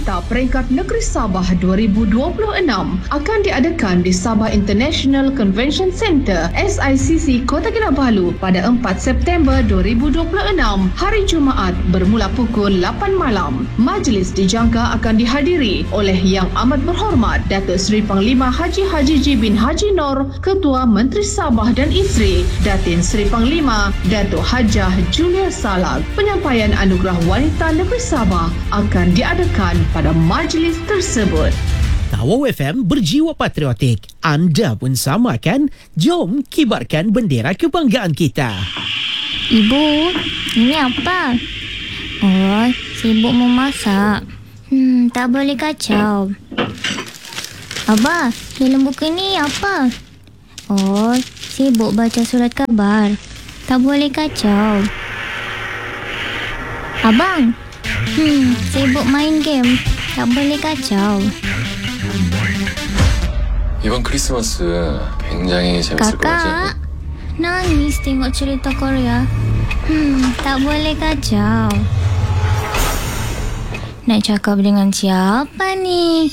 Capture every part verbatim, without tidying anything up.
Wanita Peringkat Negeri Sabah dua ribu dua puluh enam akan diadakan di Sabah International Convention Centre S I C C Kota Kinabalu pada empat September dua ribu dua puluh enam, hari Jumaat bermula pukul lapan malam. Majlis dijangka akan dihadiri oleh Yang Amat Berhormat Datuk Seri Panglima Haji Haji G bin Haji Nor, Ketua Menteri Sabah dan Isteri, Datin Seri Panglima Datuk Hajah Julia Salag. Penyampaian Anugerah Wanita Negeri Sabah akan diadakan pada majlis tersebut. Tawau F M berjiwa patriotik. Anda pun sama kan? Jom kibarkan bendera kebanggaan kita. Ibu, ini apa? Oh, sibuk memasak. Hmm, tak boleh kacau. Abah, dalam buku ni apa? Oh, sibuk baca surat khabar. Tak boleh kacau. Abang, hmm, sibuk main game. Tak boleh kacau. 이번 크리스마스 굉장히 재밌을 것 같지? Kakak, nangis tengok cerita Korea. Hmm, tak boleh kacau. Nak cakap dengan siapa ni?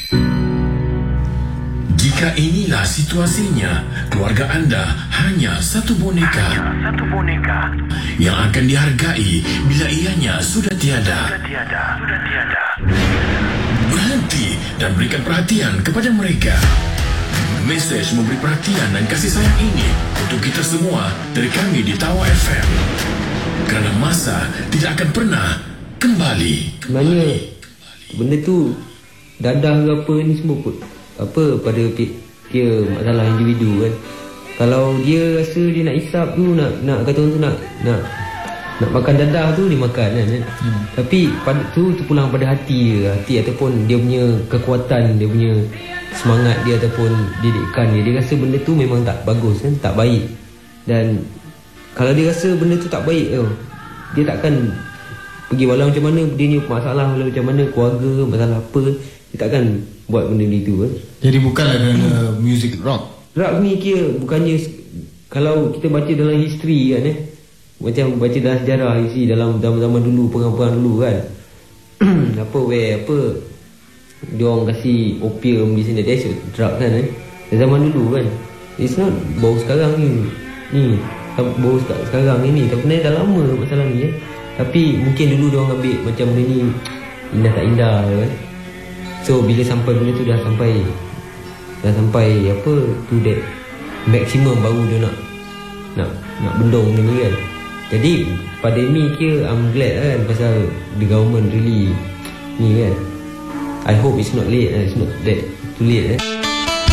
Jika inilah situasinya, keluarga anda hanya satu boneka, hanya satu boneka yang akan dihargai bila ianya sudah tiada. Sudah tiada, sudah tiada. Berhenti dan berikan perhatian kepada mereka. Mesej memberi perhatian dan kasih sayang ini untuk kita semua dari kami di Tawau F M. Kerana masa tidak akan pernah kembali. Sebenarnya benda tu dadah ke apa ni semua pun apa pada dia masalah individu kan. Kalau dia rasa dia nak hisap tu, nak nak kata orang tu nak nak nak makan dadah tu, dia makan kan. Hmm. Tapi pada tu terpulang pada hati dia, hati ataupun dia punya kekuatan, dia punya semangat dia ataupun didikan dia. Dia rasa benda tu memang tak bagus kan, tak baik. Dan kalau dia rasa benda tu tak baik tu, dia takkan pergi walau macam mana dia ni masalah, walau macam mana keluarga, masalah apa, dia takkan buat benda ni tu kan. Jadi bukanlah kerana hmm. music rock. Rock ni kira bukannya, kalau kita baca dalam history kan eh, macam baca dalam sejarah isi dalam zaman-zaman dulu, perang-perang dulu kan. apa weh apa dia orang kasi opium di sini, dia drug kan eh. Zaman dulu kan. It's not baru sekarang ni. Ni baru sekarang ni, tapi dah lama masalah ni eh. Tapi mungkin dulu dia orang ambil macam benda ni indah tak indah kan. So bila sampai benda tu dah sampai dah sampai apa tu that maximum, baru dia nak nak nak bendung benda ni kan. Jadi pada ni kira I'm glad kan pasal the government really ni kan. I hope it's not late, it's not that too late eh.